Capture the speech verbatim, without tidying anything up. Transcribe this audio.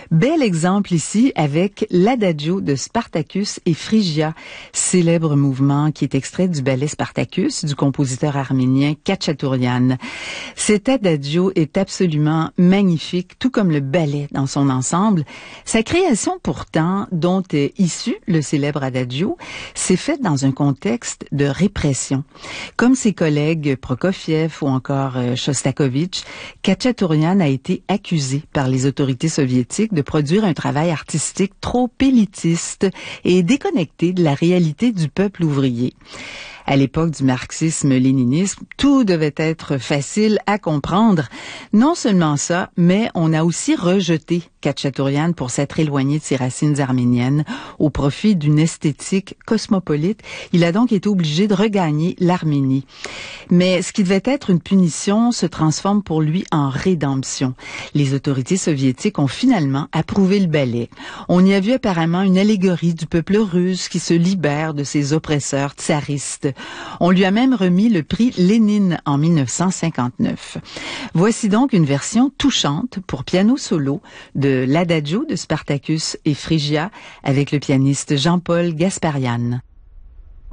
Bel exemple ici avec l'Adagio de Spartacus et Phrygia, célèbre mouvement qui est extrait du ballet Spartacus du compositeur arménien Khatchatourian. Cet Adagio est absolument magnifique, tout comme le ballet dans son ensemble. Sa création pourtant, dont est issu le célèbre Adagio, s'est faite dans un contexte de répression. Comme ses collègues Prokofiev ou encore Shostakovich, Khatchatourian a été accusé par les autorités soviétiques de produire un travail artistique trop élitiste et déconnecté de la réalité du peuple ouvrier. À l'époque du marxisme-léninisme, tout devait être facile à comprendre. Non seulement ça, mais on a aussi rejeté Khatchatourian pour s'être éloigné de ses racines arméniennes au profit d'une esthétique cosmopolite. Il a donc été obligé de regagner l'Arménie. Mais ce qui devait être une punition se transforme pour lui en rédemption. Les autorités soviétiques ont finalement approuvé le ballet. On y a vu apparemment une allégorie du peuple russe qui se libère de ses oppresseurs tsaristes. On lui a même remis le prix Lénine en mille neuf cent cinquante-neuf. Voici donc une version touchante pour piano solo de l'Adagio de Spartacus et Phrygia avec le pianiste Jean-Paul Gasparian.